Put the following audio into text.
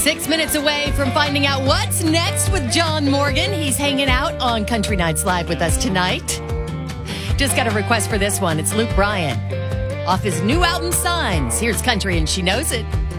6 minutes away from finding out what's next with John Morgan. He's hanging out on Country Nights Live with us tonight. Just got a request for this one. It's Luke Bryan off his new album, Signs. Here's Country, and she knows it.